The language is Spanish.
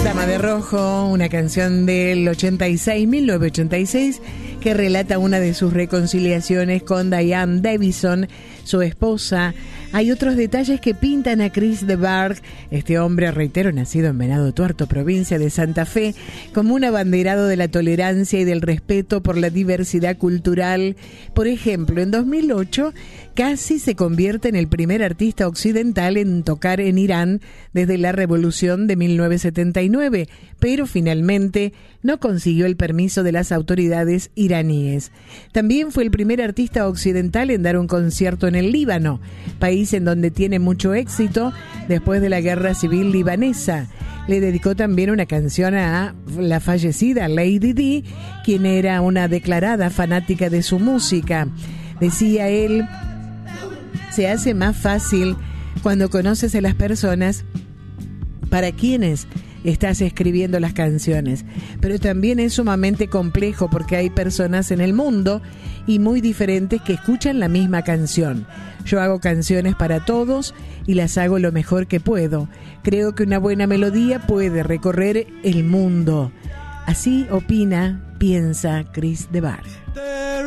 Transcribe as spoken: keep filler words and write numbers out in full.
Dama de Rojo, una canción del ochenta y seis, mil novecientos ochenta y seis, que relata una de sus reconciliaciones con Diane Davison, su esposa. Hay otros detalles que pintan a Chris de Burgh, este hombre, reitero, nacido en Venado Tuerto, provincia de Santa Fe, como un abanderado de la tolerancia y del respeto por la diversidad cultural. Por ejemplo, en dos mil ocho casi se convierte en el primer artista occidental en tocar en Irán desde la revolución de mil novecientos setenta y nueve, pero finalmente no consiguió el permiso de las autoridades iraníes. También fue el primer artista occidental en dar un concierto en el Líbano, país en donde tiene mucho éxito después de la guerra civil libanesa. Le dedicó también una canción a la fallecida Lady Di, quien era una declarada fanática de su música. Decía él: se hace más fácil cuando conoces a las personas para quienes estás escribiendo las canciones, pero también es sumamente complejo porque hay personas en el mundo y muy diferentes que escuchan la misma canción. Yo hago canciones para todos y las hago lo mejor que puedo. Creo que una buena melodía puede recorrer el mundo. Así opina, piensa Chris de Burgh.